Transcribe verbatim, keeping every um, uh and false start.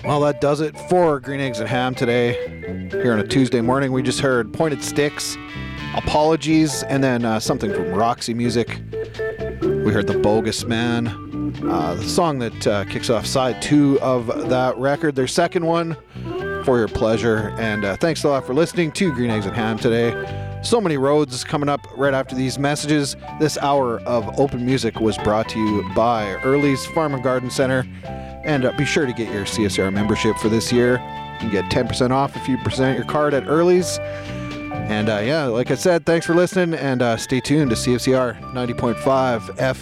Well, that does it for Green Eggs and Ham today. Here on a Tuesday morning, we just heard Pointed Sticks, Apologies, and then uh, something from Roxy Music. We heard The Bogus Man, uh, the song that uh, kicks off side two of that record, their second one, For Your Pleasure. And uh, thanks a lot for listening to Green Eggs and Ham today. So many roads coming up right after these messages. This hour of open music was brought to you by Early's Farm and Garden Center. And uh, be sure to get your C S R membership for this year. You can get ten percent off if you present your card at Early's. And uh, yeah, like I said, thanks for listening, and uh, stay tuned to C F C R ninety point five F